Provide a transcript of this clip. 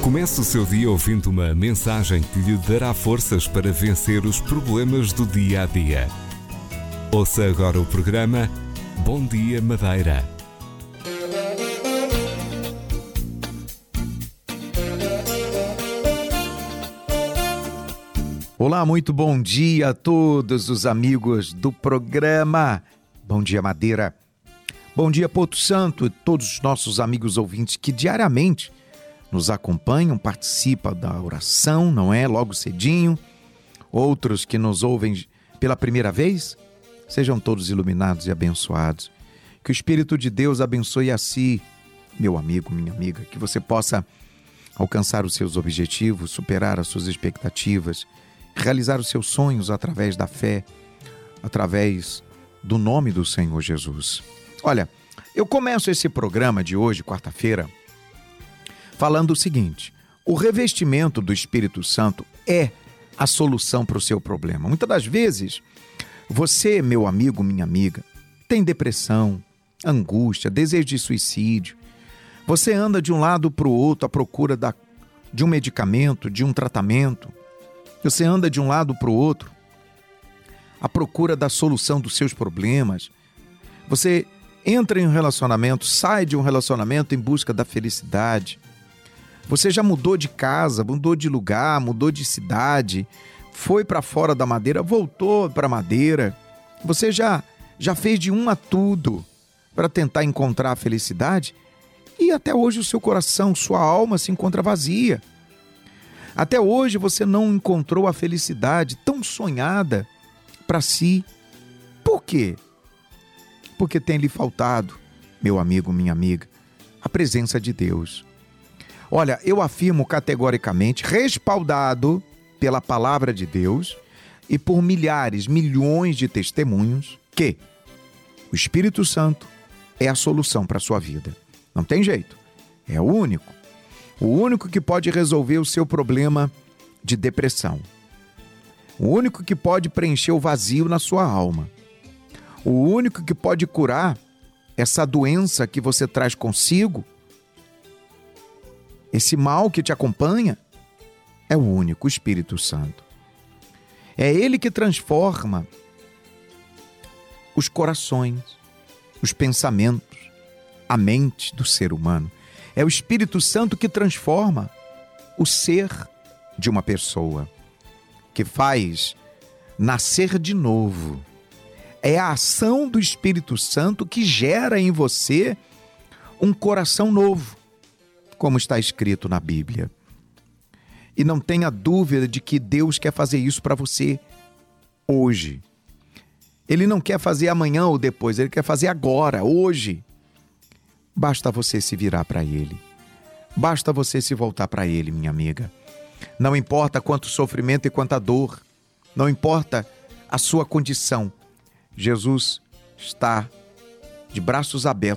Comece o seu dia ouvindo uma mensagem que lhe dará forças para vencer os problemas do dia a dia. Ouça agora o programa Bom Dia Madeira. Olá, muito bom dia a todos os amigos do programa Bom Dia Madeira. Bom dia, Porto Santo, e todos os nossos amigos ouvintes que diariamente nos acompanham, participam da oração, não é? Logo cedinho. Outros que nos ouvem pela primeira vez, sejam todos iluminados e abençoados. Que o Espírito de Deus abençoe a si, meu amigo, minha amiga, que você possa alcançar os seus objetivos, superar as suas expectativas, realizar os seus sonhos através da fé, através do nome do Senhor Jesus. Olha, eu começo esse programa de hoje, quarta-feira, falando o seguinte: o revestimento do Espírito Santo é a solução para o seu problema. Muitas das vezes, você, meu amigo, minha amiga, tem depressão, angústia, desejo de suicídio. Você anda de um lado para o outro à procura de um medicamento, de um tratamento. Você anda de um lado para o outro à procura da solução dos seus problemas. Você entra em um relacionamento, sai de um relacionamento em busca da felicidade. Você já mudou de casa, mudou de lugar, mudou de cidade, foi para fora da Madeira, voltou para a Madeira. Você já fez de um a tudo para tentar encontrar a felicidade e até hoje o seu coração, sua alma se encontra vazia. Até hoje você não encontrou a felicidade tão sonhada para si. Por quê? Porque tem lhe faltado, meu amigo, minha amiga, a presença de Deus. Olha, eu afirmo categoricamente, respaldado pela palavra de Deus e por milhares, milhões de testemunhos, que o Espírito Santo é a solução para a sua vida. Não tem jeito, é o único que pode resolver o seu problema de depressão, o único que pode preencher o vazio na sua alma, o único que pode curar essa doença que você traz consigo, esse mal que te acompanha, é o único, o Espírito Santo. É Ele que transforma os corações, os pensamentos, a mente do ser humano. É o Espírito Santo que transforma o ser de uma pessoa, que faz nascer de novo. É a ação do Espírito Santo que gera em você um coração novo, como está escrito na Bíblia. E não tenha dúvida de que Deus quer fazer isso para você hoje. Ele não quer fazer amanhã ou depois, Ele quer fazer agora, hoje. Basta você se virar para Ele. Basta você se voltar para Ele, minha amiga. Não importa quanto sofrimento e quanta dor, não importa a sua condição, Jesus está de braços abertos